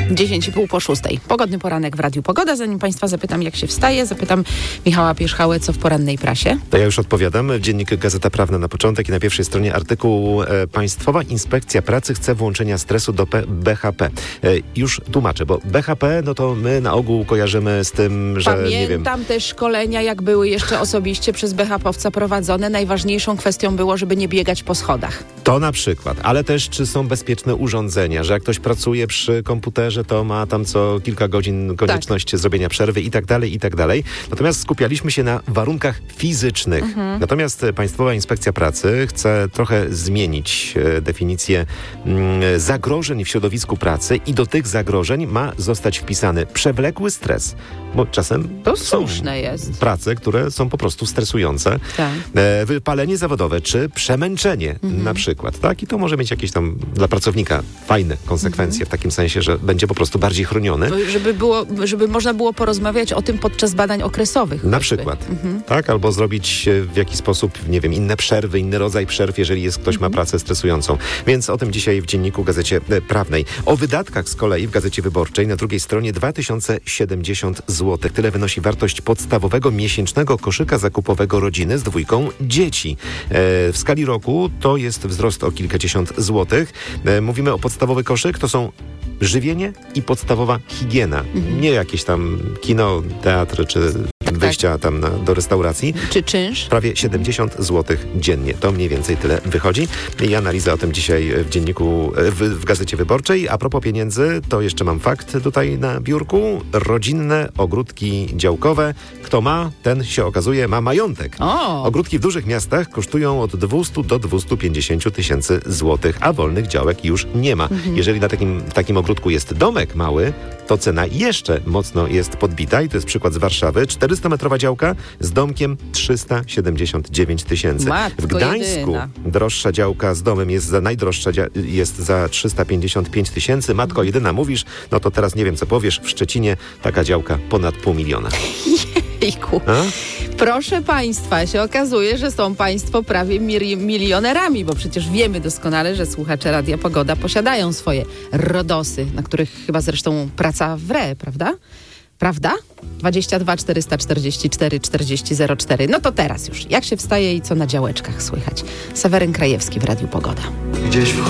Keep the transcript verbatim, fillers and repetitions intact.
dziesięć i pół po szóstej. Pogodny poranek w Radiu Pogoda. Zanim Państwa zapytam, jak się wstaje, zapytam Michała Pierzchałę, co w porannej prasie. To ja już odpowiadam. Dziennik Gazeta Prawna na początek i na pierwszej stronie artykuł e, Państwowa Inspekcja Pracy chce włączenia stresu do P- B H P. E, już tłumaczę, bo B H P, no to my na ogół kojarzymy z tym, że Pamiętam nie wiem... te szkolenia, jak były jeszcze osobiście przez B H P-owca prowadzone. Najważniejszą kwestią było, żeby nie biegać po schodach. To na przykład, ale też czy są bezpieczne urządzenia, że jak ktoś pracuje przy komputerze, to ma tam co kilka godzin konieczność tak. zrobienia przerwy i tak dalej, i tak dalej. Natomiast skupialiśmy się na warunkach fizycznych. Mhm. Natomiast Państwowa Inspekcja Pracy chce trochę zmienić e, definicję m, zagrożeń w środowisku pracy i do tych zagrożeń ma zostać wpisany przewlekły stres, bo czasem to są słuszne jest. prace, które są po prostu stresujące. Tak. E, wypalenie zawodowe, czy przemęczenie mhm. na przykład. Tak? I to może mieć jakieś tam dla pracownika fajne konsekwencje mhm. w takim sensie, że będzie po prostu bardziej chroniony. Żeby, było, żeby można było porozmawiać o tym podczas badań okresowych. Na przykład. Mhm. Tak? Albo zrobić w jakiś sposób, nie wiem, inne przerwy, inny rodzaj przerw, jeżeli jest, ktoś mhm. ma pracę stresującą. Więc o tym dzisiaj w Dzienniku Gazecie Prawnej. O wydatkach z kolei w Gazecie Wyborczej na drugiej stronie dwa tysiące siedemdziesiąt złotych. Tyle wynosi wartość podstawowego miesięcznego koszyka zakupowego rodziny z dwójką dzieci. E, w skali roku to jest wzrost o kilkadziesiąt złotych. E, mówimy o podstawowy koszyk, to są żywienie i podstawowa higiena. Mhm. Nie jakieś tam kino, teatr czy tak, wyjścia tak. tam na, do restauracji. Czy czynsz? Prawie siedemdziesiąt złotych dziennie. To mniej więcej tyle wychodzi. I analiza o tym dzisiaj w dzienniku, w, w Gazecie Wyborczej. A propos pieniędzy, to jeszcze mam fakt tutaj na biurku. Rodzinne ogródki działkowe. Kto ma, ten się okazuje ma majątek. O. Ogródki w dużych miastach kosztują od dwieście do dwieście pięćdziesiąt tysięcy złotych, a wolnych działek już nie ma. Mhm. Jeżeli na takim, w takim ogródku jest domek mały, to cena jeszcze mocno jest podbita i to jest przykład z Warszawy. czterystometrowa działka z domkiem trzysta siedemdziesiąt dziewięć tysięcy. W Gdańsku jedyna. droższa działka z domem jest za najdroższa dzia- jest za trzysta pięćdziesiąt pięć tysięcy. Matko jedyna mówisz, no to teraz nie wiem co powiesz, w Szczecinie taka działka ponad pół miliona. Jejku. A? Proszę Państwa, się okazuje, że są Państwo prawie mil- milionerami, bo przecież wiemy doskonale, że słuchacze Radia Pogoda posiadają swoje rodosy, na których chyba zresztą praca wre, prawda? Prawda? dwadzieścia dwa czterysta czterdzieści cztery czterdzieści zero cztery. No to teraz już. Jak się wstaje i co na działeczkach słychać? Seweryn Krajewski w Radiu Pogoda. Gdzieś w